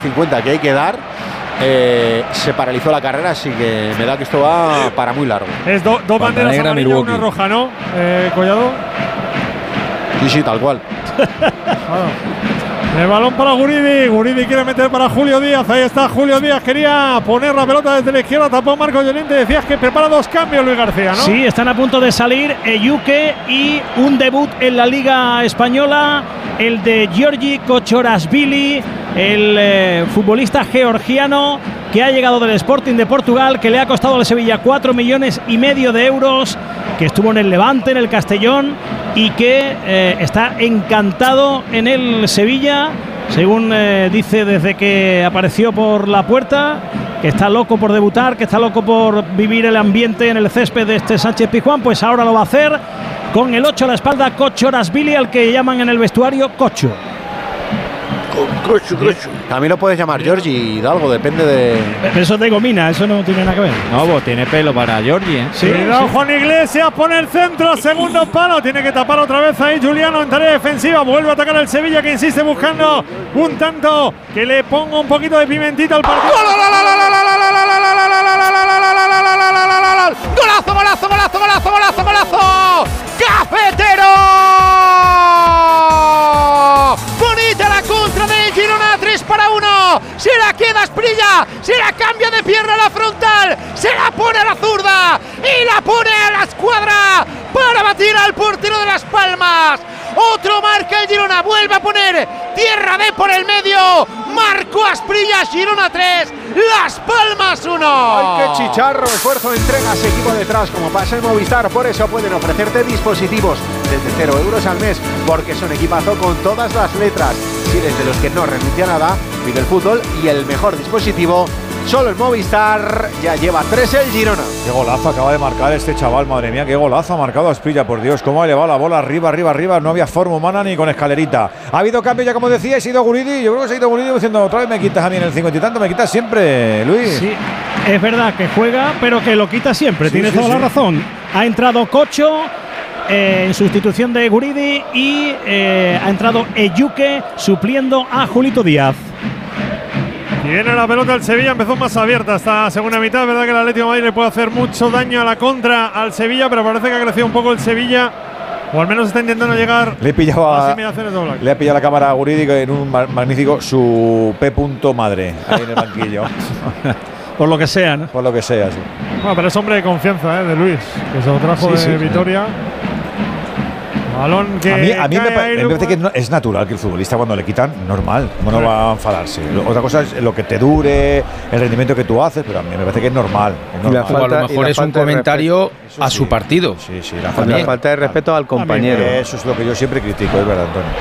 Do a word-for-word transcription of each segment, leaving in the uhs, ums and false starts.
cincuenta que hay que dar, eh, se paralizó la carrera, así que me da que esto va para muy largo. Es do, dos banderas amarillas, una roja, ¿no, eh, Collado? Sí, sí, tal cual. El balón para Guridi. Guridi quiere meter para Julio Díaz. Ahí está Julio Díaz. Quería poner la pelota desde la izquierda. Tapó Marco Llorente. Decías que prepara dos cambios, Luis García, ¿no? Sí, están a punto de salir Eyuke y un debut en la Liga Española. El de Giorgi Kochorashvili, el eh, futbolista georgiano que ha llegado del Sporting de Portugal, que le ha costado al Sevilla cuatro millones y medio de euros, que estuvo en el Levante, en el Castellón, y que eh, está encantado en el Sevilla, según eh, dice desde que apareció por la puerta, que está loco por debutar, que está loco por vivir el ambiente en el césped de este Sánchez Pizjuán. Pues ahora lo va a hacer con el ocho a la espalda, Kochorashvili, al que llaman en el vestuario Cocho. Cocho, cocho. También lo puedes llamar Giorgi Hidalgo, depende de. Pero eso es de gomina, eso no tiene nada que ver. No, pues tiene pelo para Giorgi, ¿eh? Sí, Cuidado, sí. Juan Iglesias pone el centro, segundo palo. Tiene que tapar otra vez ahí Juliano en tarea defensiva. Vuelve a atacar el Sevilla, que insiste buscando un tanto que le ponga un poquito de pimentita al partido. ¡Golazo, golazo, golazo, golazo, golazo, golazo! ¡Cafetero! Bonita la contra de Girona, tres para uno. Se la queda Asprilla, se la cambia de pierna a la frontal, se la pone a la zurda y la pone a la escuadra para batir al portero de Las Palmas. Otro marca el Girona, vuelve a poner tierra de por el medio. Marco Asprilla, Girona tres, Las Palmas uno. ¡Ay, qué chicharro! Esfuerzo, entregas, equipo detrás, como pasa en Movistar. Por eso pueden ofrecerte dispositivos desde cero euros al mes, porque son equipazo con todas las letras. Si eres de los que no renuncia a nada, pide el fútbol y el mejor dispositivo solo en Movistar. Ya lleva tres el Girona. Qué golazo acaba de marcar este chaval, madre mía, qué golazo ha marcado Asprilla, por Dios, cómo ha elevado la bola arriba, arriba, arriba, no había forma humana ni con escalerita. Ha habido cambio ya, como decía, ha sido Guridi, yo creo que se ha ido Guridi diciendo, otra vez me quitas a mí en el cincuenta y tanto, me quitas siempre, Luis. Sí, es verdad que juega, pero que lo quita siempre, sí, tiene sí, toda sí. la razón. Ha entrado Cocho eh, en sustitución de Guridi y eh, ha entrado Eyuke supliendo a Julito Díaz. Viene la pelota del Sevilla, empezó más abierta esta segunda mitad. Es verdad que el Atlético de Madrid le puede hacer mucho daño a la contra al Sevilla, pero parece que ha crecido un poco el Sevilla, o al menos está intentando llegar le he pillado a las a, inmediaciones de Oblak. Le ha pillado la cámara a Guridi en un magnífico su P. madre ahí en el banquillo. Por lo que sea, ¿no? Por lo que sea, sí. Bueno, pero es hombre de confianza, ¿eh? De Luis, que se lo trajo sí, de sí, Vitoria. Sí. Balón que a mí, a mí me, pa me parece que no, es natural que el futbolista cuando le quitan, normal, no, no va a enfadarse. Otra cosa es lo que te dure, el rendimiento que tú haces, pero a mí me parece que es normal. Es normal. Falta, o a lo mejor es un comentario a su sí. partido. Sí, sí, la falta, la falta de respeto al compañero. Eso es lo que yo siempre critico, es verdad, Antonio.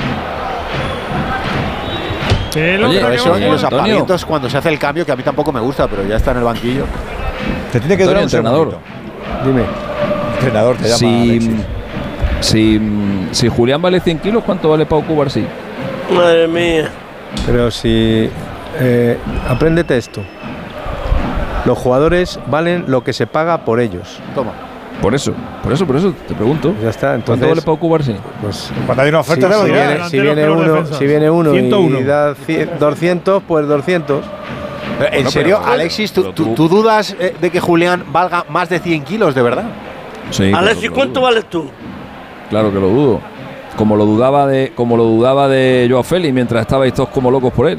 Oye, por eso en los apamientos cuando se hace el cambio, que a mí tampoco me gusta, pero ya está en el banquillo. Te tiene que durar un entrenador. Dime. Entrenador te llama sí. Alexis. Si, si Julián vale cien kilos, ¿cuánto vale Pau Cubarsí? Madre mía. Pero si... Eh, apréndete esto. Los jugadores valen lo que se paga por ellos. Toma. Por eso, por eso, por eso te pregunto. Ya está, entonces... ¿Cuánto vale Pau Cubarsí? Pues, cuando hay una oferta si, de si, viene, si, viene uno, si viene uno y da doscientos, pues doscientos. ¿En bueno, serio, pero, Alexis, ¿tú, tú, ¿tú dudas eh, de que Julián valga más de cien kilos, de verdad? Sí. Alexis, claro, ¿cuánto vales tú? Claro que lo dudo. Como lo dudaba de, como lo dudaba de Joao Félix mientras estabais todos como locos por él.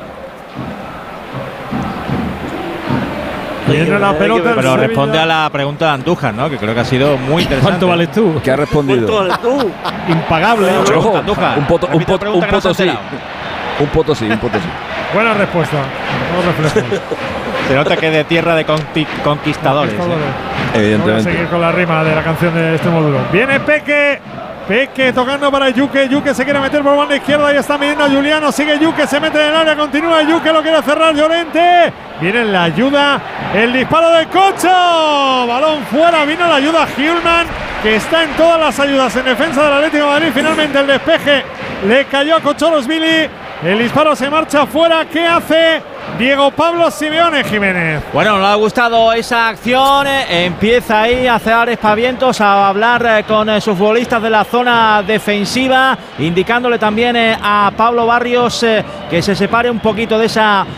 La pelota pero responde a la pregunta de Andújar, ¿no? Que creo que ha sido muy interesante. ¿Cuánto vales tú? ¿Qué ha respondido? ¿Cuánto vales tú? Impagable. Ojo, Andújar. Un poto, un poto, un poto sí. Un poto sí, un poto sí. Buena respuesta. No reflejo. Se nota que de tierra de conqui conquistadores. conquistadores. ¿eh? Evidentemente. Vamos a seguir con la rima de la canción de este módulo. Viene Peque. Peque tocando para Yuke. Yuke se quiere meter por banda izquierda y está midiendo a Juliano. Sigue Yuke, se mete en el área, continúa Yuke, lo quiere cerrar Llorente. Viene la ayuda, el disparo de Cocho. Balón fuera, vino la ayuda Hjulmand, que está en todas las ayudas en defensa del Atlético de Madrid. Finalmente el despeje le cayó a Kochorashvili. El disparo se marcha fuera. ¿Qué hace Diego Pablo Simeone, Jiménez? Bueno, no le ha gustado esa acción. Eh, empieza ahí a hacer espavientos, a hablar eh, con eh, sus futbolistas de la zona defensiva, indicándole también eh, a Pablo Barrios eh, que se separe un poquito de esa